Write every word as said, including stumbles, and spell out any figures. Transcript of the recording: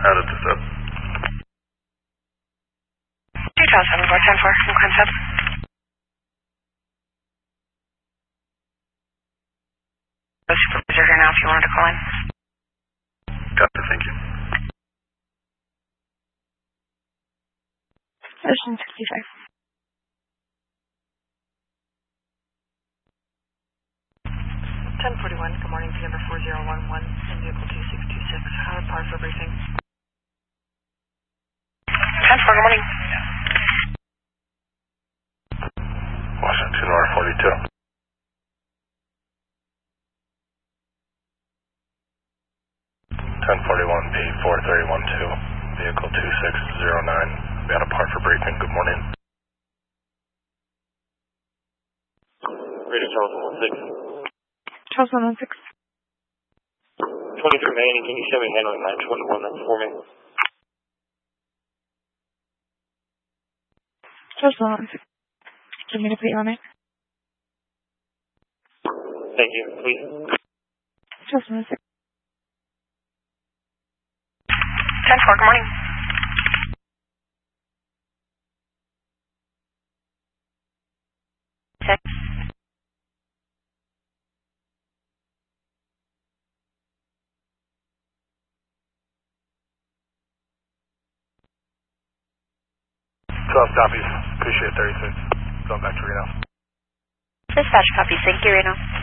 How did this up? two twelve seven four ten four from Clem Sub. Supervisor here now if you wanted to call in. Copy, thank you. Ocean sixty-five. ten forty-one, good morning, P number four zero one one, in vehicle two six two six, Howard Par for briefing. ten four, good morning. Washington R forty-two. ten forty-one, P four three one two, vehicle two six zero nine, we had a part for briefing, good morning. Radio Charles one one six. Charles one one six. twenty-three remaining, can you show me handling nine twenty-one, that's for me? Charles one one six. Give me the plate on it. Thank you, please. Charles one one six. ten four, good morning. Six. twelve copies, appreciate thirty-six. Going back to Reno. Dispatch copies, thank you, Reno.